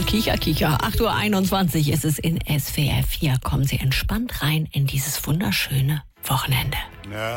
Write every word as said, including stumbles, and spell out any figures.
Kicher, Kicher. acht Uhr einundzwanzig ist es in S W R vier. Kommen Sie entspannt rein in dieses wunderschöne Wochenende. Ja.